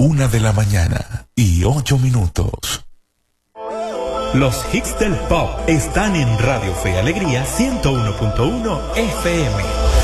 1:08 a.m. Los hits del pop están en Radio Fe y Alegría 101.1 FM.